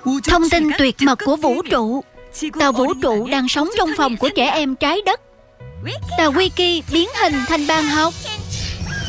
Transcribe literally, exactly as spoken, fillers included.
Thông tin tuyệt mật của vũ trụ. Tàu vũ trụ đang sống trong phòng của trẻ em trái đất. Tàu Wiki biến hình thành bàn học.